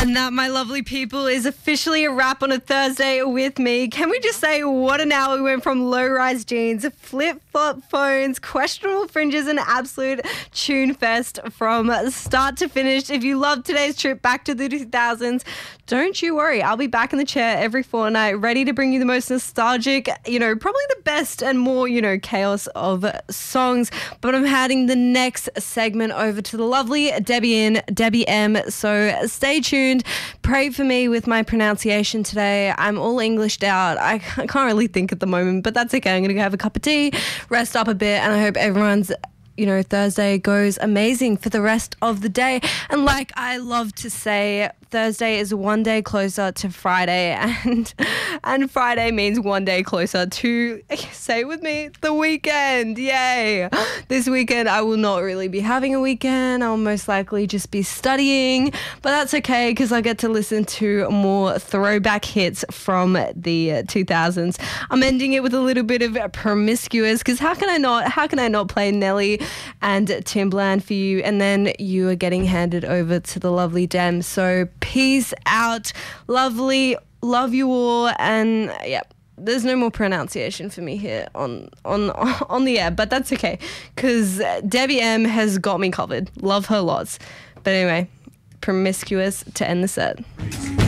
And that, my lovely people, is officially a wrap on a Thursday with me. Can we just say what an hour we went from low-rise jeans, flip-flop phones, questionable fringes, and absolute tune fest from start to finish. If you loved today's trip back to the 2000s, don't you worry. I'll be back in the chair every fortnight, ready to bring you the most nostalgic, probably the best and more, chaos of songs. But I'm handing the next segment over to the lovely Debbie M. So stay tuned. Pray for me with my pronunciation today. I'm all Englished out. I can't really think at the moment, but that's okay. I'm going to go have a cup of tea, rest up a bit, and I hope everyone's Thursday goes amazing for the rest of the day. And like I love to say, Thursday is one day closer to Friday, and Friday means one day closer to, say it with me, the weekend. Yay. This weekend I will not really be having a weekend. I'll most likely just be studying, but that's okay because I get to listen to more throwback hits from the 2000s. I'm ending it with a little bit of Promiscuous because how can I not play Nelly and Timbaland for you, and then you are getting handed over to the lovely Dem. So peace out, lovely, love you all, and yeah, there's no more pronunciation for me here on the air, but that's okay because Debbie M has got me covered. Love her lots. But anyway, Promiscuous to end the set.